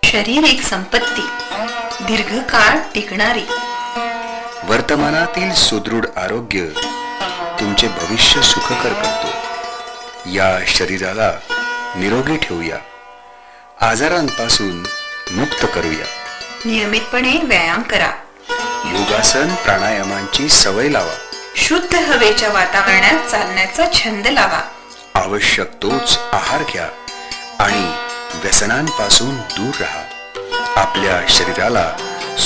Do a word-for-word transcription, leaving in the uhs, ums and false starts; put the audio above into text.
शरीर एक संपत्ती, दीर्घकाळ टिकणारी. वर्तमानातील सुदृढ आरोग्य तुमचे भविष्य सुखकर करतो. या शरीराला निरोगी ठेवूया, आजारांपासून मुक्त करूया. नियमितपणे व्यायाम करा. योगासन प्राणायामांची सवय लावा. शुद्ध हवेच्या वातावरणात चालण्याचा छंद लावा. आवश्यक तोच आहार घ्या आणि व्यसनांपासून दूर राहा. आपल्या शरीराला